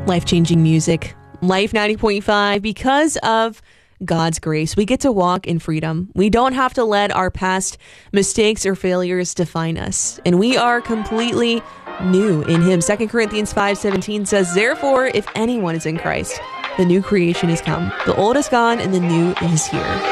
Life-changing music. Life 90.5. Because of God's grace, we get to walk in freedom. We don't have to let our past mistakes or failures define us. And we are completely new in Him. 2 Corinthians 5:17 says, "Therefore, if anyone is in Christ, the new creation is come. The old is gone and the new is here."